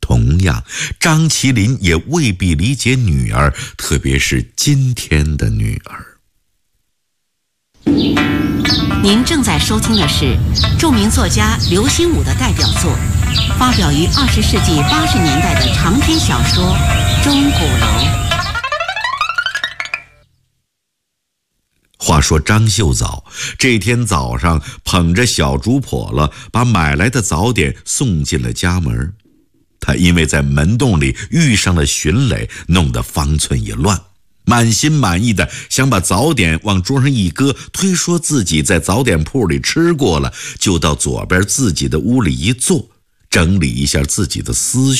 同样，张麒麟也未必理解女儿，特别是今天的女儿。 您正在收听的是著名作家刘心武的代表作，发表于20世纪80年代的长篇小说《钟鼓楼》。 话说张秀早这天早上捧着小竹笸箩，把买来的早点送进了家门。他因为在门洞里遇上了巡垒，弄得方寸已乱，满心满意的想把早点往桌上一搁，推说自己在早点铺里吃过了，就到左边自己的屋里一坐，整理一下自己的思绪。